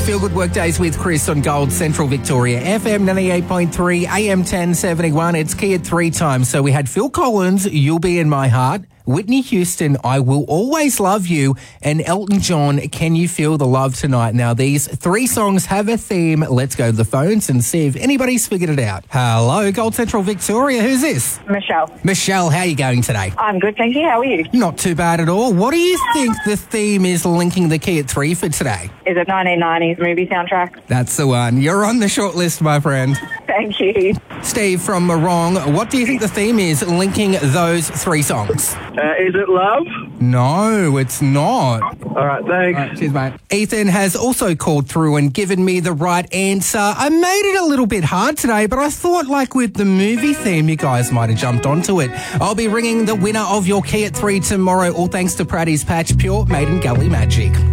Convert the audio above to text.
Feel Good Workdays with Chris on Gold Central Victoria, FM 98.3, AM 1071. It's key at 3 times. So we had Phil Collins, You'll Be in My Heart, Whitney Houston, I Will Always Love You, and Elton John, Can You Feel the Love Tonight? Now, these 3 songs have a theme. Let's go to the phones and see if anybody's figured it out. Hello, Gold Central Victoria. Who's this? Michelle. Michelle, how are you going today? I'm good, thank you. How are you? Not too bad at all. What do you think the theme is linking the key at 3 for today? Is it 1990s movie soundtrack? That's the one. You're on the short list, my friend. Thank you. Steve from Morong, what do you think the theme is linking those 3 songs? Is it love? No, it's not. All right, thanks. All right, cheers, mate. Ethan has also called through and given me the right answer. I made it a little bit hard today, but I thought like with the movie theme, you guys might have jumped onto it. I'll be ringing the winner of your key at 3 tomorrow, all thanks to Praddy's Patch, pure Maiden Gully magic.